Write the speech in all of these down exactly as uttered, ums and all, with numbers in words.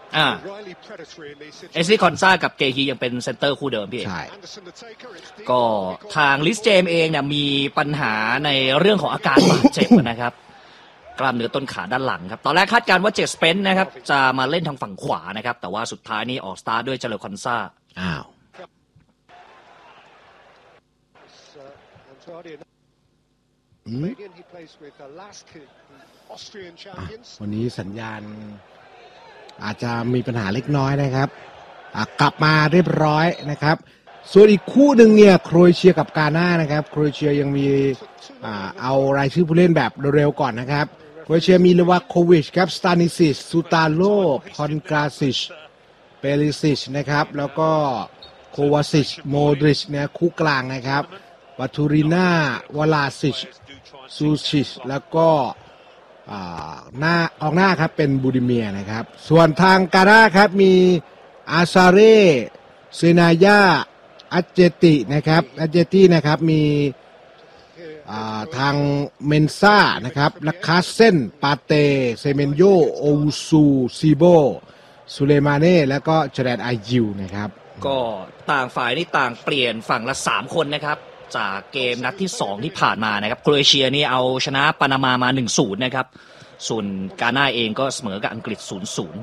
อ่าเอสซี่คอนซากับเกฮียังเป็นเซนเตอร์คู่เดิมพี่ใช่ก็ทางลิสเจมเองเนี่ยมีปัญหาในเรื่องของอาการบาดเจ็บนะครับกล้ามเนื้อต้นขาด้านหลังครับตอนแรกคาดการณ์ว่าเจสเปนนะครับจะมาเล่นทางฝั่งขวานะครับแต่ว่าสุดท้ายนี่ออกสตาร์ทด้วยเจเลคอนซาอ้าววันนี้สัญญาณอาจจะมีปัญหาเล็กน้อยนะครับกลับมาเรียบร้อยนะครับส่วนอีกคู่หนึ่งเนี่ยโครเอเชียกับกาน่านะครับโครเอเชียยังมีเอารายชื่อผู้เล่นแบบเร็วๆก่อนนะครับโครเอเชียมีเลวาโควิชครับสตานิซิชซูตาโลคอนกราซิชเปริซิชนะครับแล้วก็โควาซิชโมดริชเนี่ยคู่กลางนะครับวัตูริน่าวลาซิชซูชิชแล้วก็หน้าออกหน้าครับเป็นบูดิเมียนะครับส่วนทางกาน่าครับมีอาซาเร่เซนายาอัจเจตินะครับอัจเจตินะครับมีทางเมนซ่านะครับลัคาเซนปาเตเซเมนโยโอซูซิโบซูเลมาเน่แล้วก็เจเรนอายิวนะครับก็ต่างฝ่ายนี่ต่างเปลี่ยนฝั่งละสามคนนะครับจากเกมนัดที่สองที่ผ่านมานะครับโครเอเชียนี่เอาชนะปานามามา หนึ่งศูนย์ นะครับส่วนกาน่าเองก็เสมอกับอังกฤษ ศูนย์ศูนย์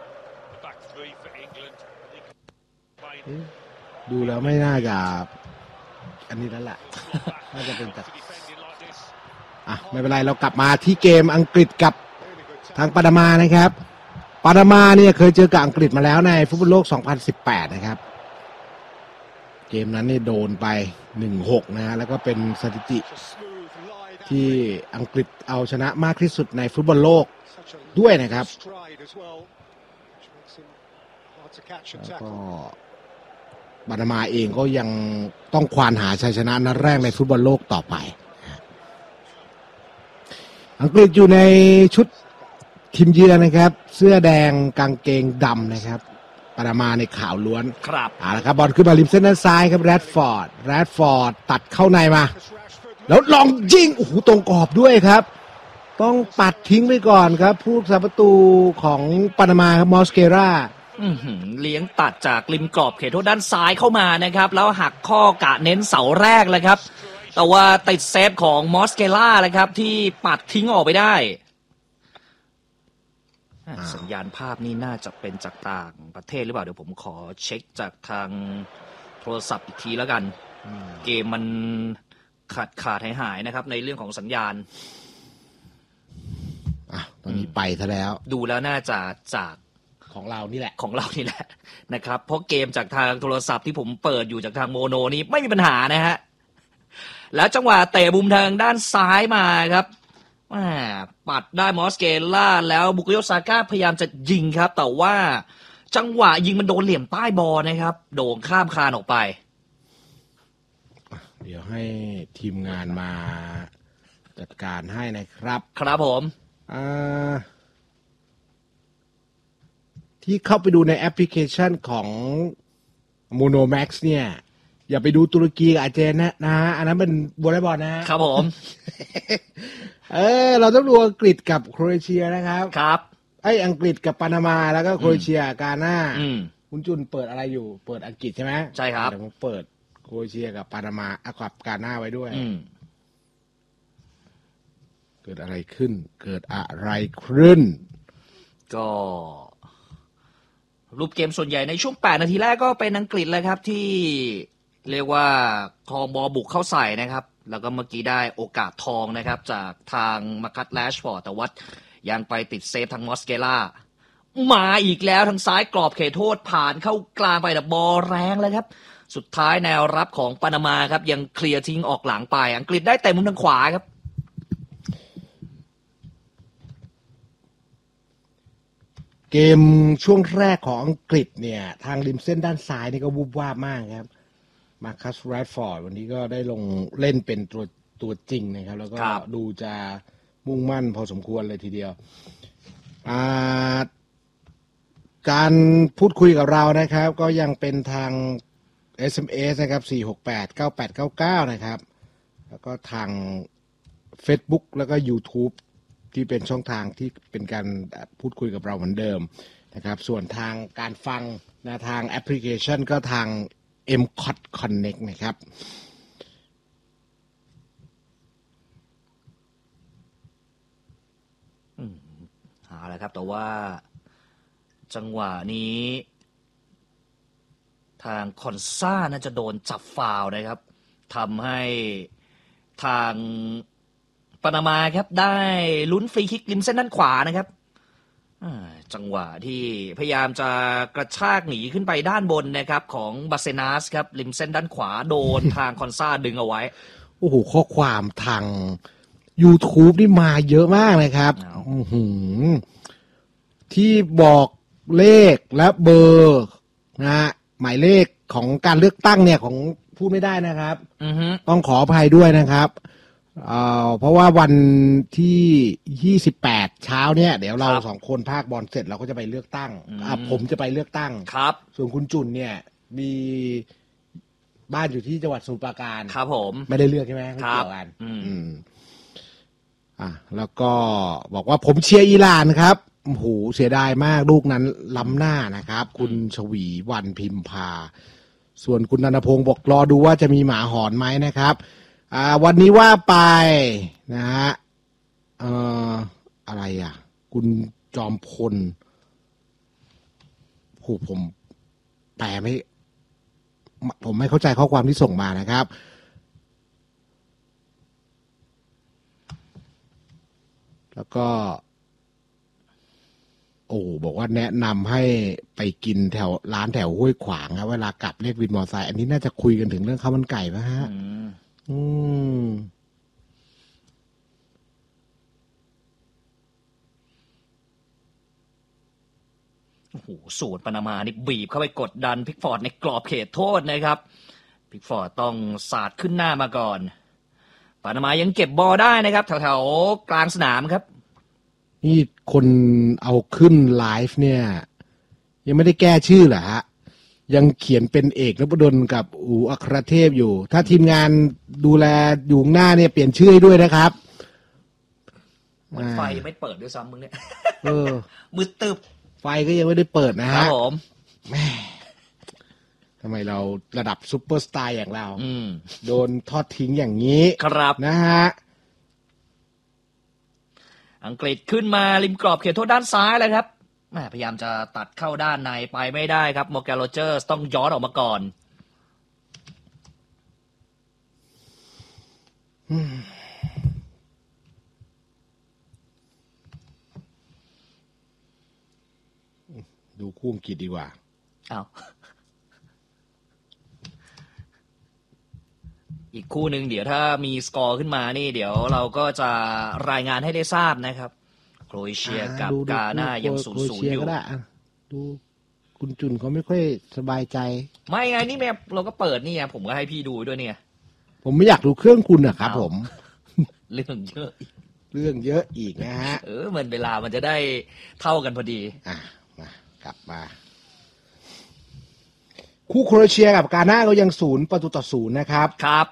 ดูแล้วไม่น่าจะอันนี้แล้วแหละน่าจะเป็นจากอ่ะไม่เป็นไรเรากลับมาที่เกมอังกฤษกับทางปานามานะครับปานามาเนี่ยเคยเจอกับอังกฤษมาแล้วในฟุตบอลโลกสองพันสิบแปดนะครับเกมนั้นนี่โดนไป หนึ่งหก นะฮะแล้วก็เป็นสถิติที่อังกฤษเอาชนะมากที่สุดในฟุตบอลโลกด้วยนะครับแล้วก็ปานามาเองก็ยังต้องควานหาชัยชนะนัดแรกในฟุตบอลโลกต่อไปอังกฤษอยู่ในชุดทีมเยือนนะครับเสื้อแดงกางเกงดำนะครับปานามาในขาวล้วนครับเอาละครับบอลขึ้นมาริมเส้นด้านซ้ายครับแรดฟอร์ดแรดฟอร์ดตัดเข้าในมาแล้วลองยิงโอ้โหตรงกรอบด้วยครับต้องปัดทิ้งไปก่อนครับผู้รักษาประตูของปานามาครับมอสเกราเลี้ยงตัดจากริมกรอบเขตโทษด้านซ้ายเข้ามานะครับแล้วหักข้อกะเน้นเสาแรกเลยครับแต่ว่าติดเซฟของมอสเกล่าเลยครับที่ปัดทิ้งออกไปได้สัญญาณภาพนี่น่าจะเป็นจากต่างประเทศหรือเปล่าเดี๋ยวผมขอเช็คจากทางโทรศัพท์อีกทีแล้วกันเกมมันขาดขาดหายหายนะครับในเรื่องของสัญญาณอ่ะตอนนี้ไปซะแล้วดูแล้วน่าจะจากของเรานี่แหละของเรานี่แหละนะครับเพราะเกมจากทางโทรศัพท์ที่ผมเปิดอยู่จากทางโมโนนี่ไม่มีปัญหานะฮะแล้วจังหวะเตะมุมทางด้านซ้ายมาครับปัดได้มอสเกล่าแล้วบุกโยซาก้าพยายามจะยิงครับแต่ว่าจังหวะยิงมันโดนเหลี่ยมใต้บอลนะครับโด่งข้ามคานออกไปเดี๋ยวให้ทีมงานมาจัดการให้นะครับครับผมที่เข้าไปดูในแอปพลิเคชันของ Mono Max เนี่ยอย่าไปดูตุรกีกับอาร์เจนนะนะฮะอันนั้นเป็นวอลเลย์บอลนะครับผมเออเราต้องดูอังกฤษกับโครเอเชียนะครับครับไอ้อังกฤษกับปานามาแล้วก็โครเอเชียกาน่าคุณจุนเปิดอะไรอยู่เปิดอังกฤษใช่ไหมใช่ครับเดี๋ยวผมเปิดโครเอเชียกับปานามากับกาน่าไว้ด้วยเกิดอะไรขึ้นเกิดอะไรขึ้นก็รูปเกมส่วนใหญ่ในช่วงแปดนาทีแรกก็เป็นอังกฤษเลยครับที่เรียกว่าครองบอลบุกเข้าใส่นะครับแล้วก็เมื่อกี้ได้โอกาสทองนะครับจากทางมาคัตแลชฟอร์ดแต่ว่ายังไปติดเซฟทางมอสเกล่ามาอีกแล้วทางซ้ายกรอบเขตโทษผ่านเข้ากลางไปแต่บอลแรงเลยครับสุดท้ายแนวรับของปานามาครับยังเคลียร์ทิ้งออกหลังไปอังกฤษได้แต่มุมทางขวาครับเกมช่วงแรกของอังกฤษเนี่ยทางริมเส้นด้านซ้ายนี่ก็วูบวาบมากครับมาคัสแรดฟอร์ดวันนี้ก็ได้ลงเล่นเป็นตัวตัวจริงนะครับแล้วก็ดูจะมุ่งมั่นพอสมควรเลยทีเดียวการพูดคุยกับเรานะครับก็ยังเป็นทาง เอส เอ็ม เอส นะครับสี่ หก แปด เก้า แปด เก้า เก้านะครับแล้วก็ทาง Facebook แล้วก็ YouTube ที่เป็นช่องทางที่เป็นการพูดคุยกับเราเหมือนเดิมนะครับส่วนทางการฟังนะทางแอปพลิเคชันก็ทาง เอ็ม ซี โอ ที Connect นะครับอืมเอาละครับแต่ว่าจังหวะนี้ทางคอนซ่าน่าจะโดนจับฟาวล์นะครับทำให้ทางปานามาครับได้ลุ้นฟรีคิกริมเส้นด้านขวานะครับจังหวะที่พยายามจะกระชากหนีขึ้นไปด้านบนนะครับของบาเซนาสครับริมเส้นด้านขวาโดนทางคอนซ่าดึงเอาไว้โอ้โหข้อความทาง YouTube นี่มาเยอะมากเลยครับที่บอกเลขและเบอร์นะฮะหมายเลขของการเลือกตั้งเนี่ยของพูดไม่ได้นะครับต้องขออภัยด้วยนะครับเอ่อเพราะว่าวันที่ยี่สิบแปดเช้าเนี่ยเดี๋ยวเราสองคนภาคบอลเสร็จเราก็จะไปเลือกตั้งอ่ะผมจะไปเลือกตั้งครับส่วนคุณจุนเนี่ยมีบ้านอยู่ที่จังหวัดสมุทรปราการครับผมไม่ได้เลือกใช่ไหมไม่เกี่ยวกันอืมอ่ะแล้วก็บอกว่าผมเชียร์อิหร่านครับโอ้โหเสียดายมากลูกนั้นล้ำหน้านะครับคุณชวีวันพิมพาส่วนคุณนันทพงศ์บอกรอดูว่าจะมีหมาหอนไหมนะครับอ่าวันนี้ว่าไปนะฮะเอ่ออะไรอ่ะคุณจอมพลโหผมแปลไม่ผมไม่เข้าใจข้อความที่ส่งมานะครับแล้วก็โอ้บอกว่าแนะนำให้ไปกินแถวร้านแถวห้วยขวางครับเวลากลับเรียกวินมอเตอร์ไซค์อันนี้น่าจะคุยกันถึงเรื่องข้าวมันไก่ป่ะฮะอืมโอ้โหสูตรปานามานี่บีบเข้าไปกดดันพิกฟอร์ดในกรอบเขตโทษนะครับพิกฟอร์ดต้องสาดขึ้นหน้ามาก่อนปานามายังเก็บบอลได้นะครับแถวๆกลางสนามครับนี่คนเอาขึ้นไลฟ์เนี่ยยังไม่ได้แก้ชื่อเหรอฮะยังเขียนเป็นเอกนพดลกับอูอัครเทพอยู่ถ้าทีมงานดูแลอยู่หน้าเนี่ยเปลี่ยนชื่อให้ด้วยนะครับไฟไม่เปิดด้วยซ้ำมึงเนี่ยเออมืดตึบไฟก็ยังไม่ได้เปิดนะฮะครับผมแม่ทำไมเราระดับซุปเปอร์สตาร์อย่างเราโดนทอดทิ้งอย่างนี้ครับนะฮะอังกฤษขึ้นมาริมกรอบเขตโทษด้านซ้ายเลยครับพยายามจะตัดเข้าด้านในไปไม่ได้ครับมอร์แกนโรเจอร์สต้องย้อนออกมาก่อนดูคู่อังกฤษดีกว่าอ้าวอีกคู่หนึ่งเดี๋ยวถ้ามีสกอร์ขึ้นมานี่เดี๋ยวเราก็จะรายงานให้ได้ทราบนะครับโครเอเชียกับกาน่ายังศูนย์ศูนย์อยู่ดูคุณจุนเขาไม่ค่อยสบายใจไม่ไงนี่แม่เราก็เปิดนี่ไงผมก็ให้พี่ดูด้วยเนี่ยผมไม่อยากดูเครื่องคุณนะครับผมเรื่องเยอะเรื่องเยอะอีกนะฮะเออเหมือนเวลามันจะได้เท่ากันพอดีอ่ะมากลับมาคู่โครเอเชียกับกาน่าก็ยังศูนย์ประตูต่อศูนย์นะครับครับ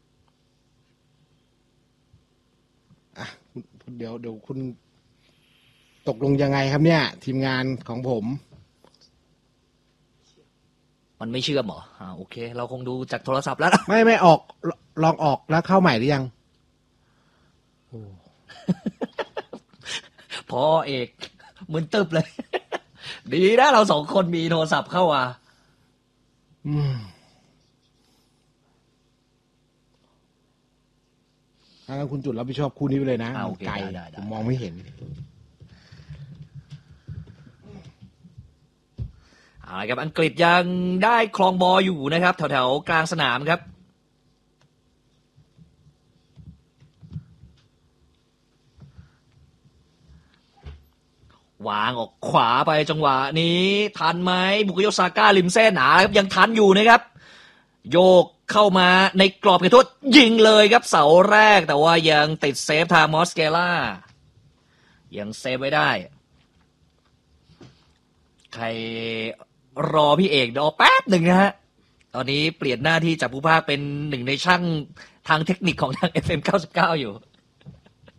อ่ะเดี๋ยวเดี๋ยวคุณตกลงยังไงครับเนี่ยทีมงานของผมมันไม่เชื่อมเหรออ่าโอเคเราคงดูจากโทรศัพท์แล้วไม่ไม่ออกลองออกแล้วเข้าใหม่หรือยังโอ้พอเอกมึนตึบเลยดีนะเราสองคนมีโทรศัพท์เข้ามาอืมถ้าคุณจุดรับผิดชอบคู่นี้ไปเลยนะไกลผมมองไม่เห็นเอาละครับอังกฤษยังได้ครองบอลอยู่นะครับแถวๆกลางสนามครับวางออกขวาไปจังหวะนี้ทันไหมบุกโยซาก้าริมเส้นหนาครับยังทันอยู่นะครับโยกเข้ามาในกรอบเขตโทษยิงเลยครับเสาแรกแต่ว่ายังติดเซฟทางมอสเกล่ายังเซฟไว้ได้ใครรอพี่เอกรอแป๊บหนึ่งนะฮะตอนนี้เปลี่ยนหน้าที่จากผู้พากย์เป็นหนึ่งในช่างทางเทคนิคของทาง เอฟ เอ็ม เก้าสิบเก้าอยู่